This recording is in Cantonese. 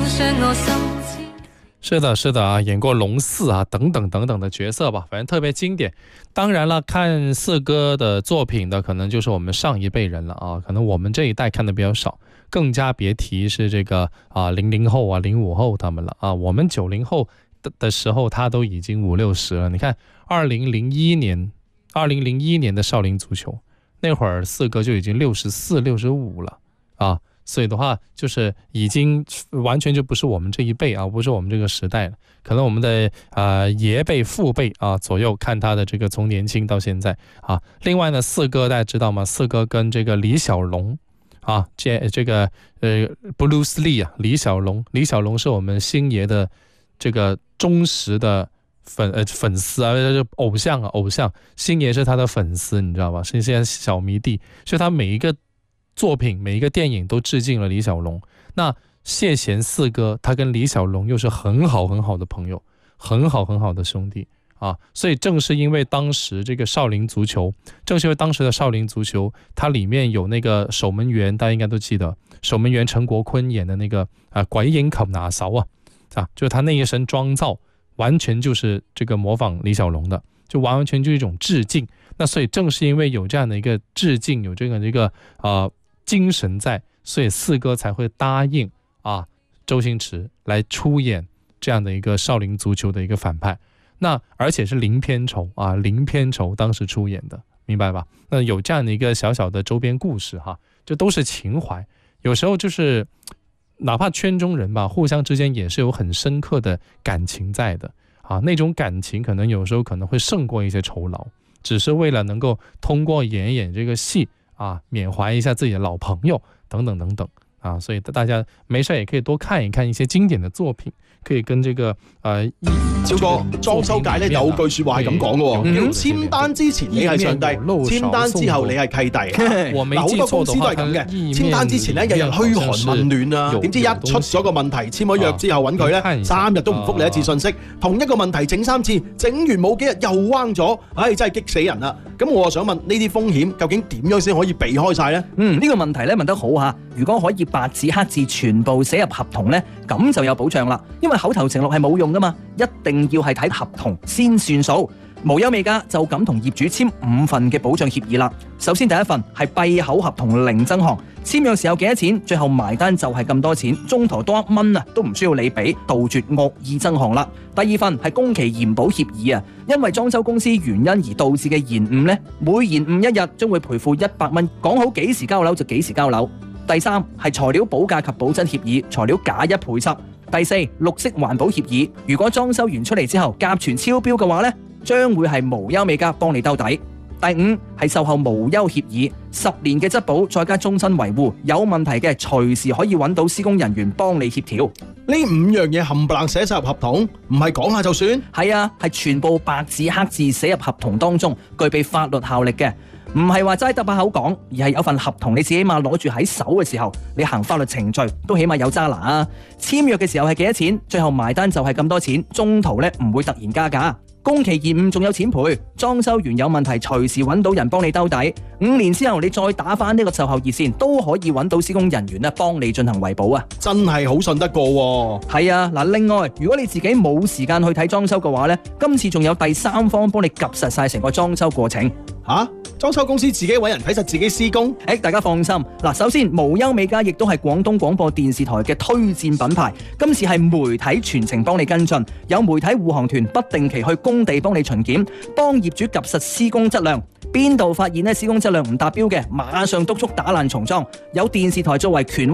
是的，是的啊，演过龙四啊等等等等的角色吧，反正特别经典。当然了，看四哥的作品的可能就是我们上一辈人了啊，可能我们这一代看的比较少，更加别提是这个00后啊05后他们了啊。我们90后的时候他都已经5、60了。你看2001年的少林足球，那会儿四哥就已经64、65了啊。所以的话就是已经完全就不是我们这一辈啊，不是我们这个时代了，可能我们的爷辈父辈啊左右看他的这个从年轻到现在啊。另外呢，四哥大家知道吗？四哥跟这个李小龙啊，这个Bruce Lee 啊，李小龙是我们星爷的这个忠实的粉丝啊，偶像，星爷是他的粉丝，你知道吧？是现在小迷弟，所以他每一个作品每一个电影都致敬了李小龙。那谢贤四哥他跟李小龙又是很好的朋友，很好的兄弟啊。所以正是因为当时这个少林足球，它里面有那个守门员，大家应该都记得，守门员陈国坤演的那个鬼影擒拿手啊，就是他那一身妆造完全就是这个模仿李小龙的，就完全就是一种致敬。那所以正是因为有这样的一个致敬，有这个精神在，所以四哥才会答应周星驰来出演这样的一个少林足球的一个反派。那而且是零片酬当时出演的，明白吧？那有这样的一个小小的周边故事这都是情怀。有时候就是哪怕圈中人吧，互相之间也是有很深刻的感情在的那种感情可能有时候可能会胜过一些酬劳，只是为了能够通过演这个戏缅怀一下自己的老朋友等等所以大家没事也可以多看一看一些经典的作品，可以跟这个超哥，裝修界咧有句說話係咁講嘅，叫簽單之前你係上帝，簽單之後你係契弟。嗱，好多公司都係咁嘅，簽單之前咧日日噓寒問暖啊，點知一出咗個問題，簽咗約之後揾佢咧，3日都唔覆你一次信息，同一個問題整3次，整完冇幾日又彎咗，真係激死人啦！咁我想問呢啲風險究竟點樣先可以避開晒咧？ 呢個問題咧問得好嚇，如果可以白紙黑字全部寫入合同咧，咁就有保障啦。因為口頭承諾係冇用噶嘛，一定要係睇合同先算數。無憂美家就咁同業主簽5份嘅保障協議啦。首先第一份係閉口合同零增項，簽約時候幾多錢，最後埋單就係咁多錢，中途多1蚊都唔需要你俾，杜絕惡意增項啦。第二份係工期延保協議因為裝修公司原因而導致嘅延誤呢，每延誤1日將會賠付100蚊，講好幾時交樓就幾時交樓。第三係材料保價及保真協議，材料假一賠10。第四，綠色環保協議，如果裝修完出嚟之後甲醛超標嘅話呢，將會係無憂美家幫你兜底。第五係售後無憂協議，10年嘅質保再加終身維護，有問題嘅隨時可以揾到施工人員幫你協調。 呢5樣嘢冚唪唥寫晒入合同，唔係講下就算？ 係啊，係全部白紙黑字寫入合同當中，具備法律效力嘅。唔係話齋得把口講，而係有份合同，你自己起碼攞住喺手嘅時候，你行法律程序都起碼有揸拿啊！簽約嘅時候係幾多錢，最後埋單就係咁多錢，中途咧唔會突然加價。工期延誤仲有錢賠，裝修完有問題隨時揾到人幫你兜底。5年之後你再打返呢個售後熱線，都可以揾到施工人員幫你進行維保啊！ 真係好信得過喎。 係啊，嗱，另外如果你自己冇時間去睇裝修嘅話呢，今次仲有第三方幫你及實晒成個裝修過程。 裝修公司自己揾人睇實自己施工？ 大家放心。嗱，首先無憂美家亦都係廣東廣播電視台嘅推薦品牌，今次係媒體全程幫你跟進，有媒體護航團不定期去工地幫你巡檢，幫業主及實施工質量。邊度發現施工質量唔達標嘅，馬上督促打爛重裝。有電視台作為權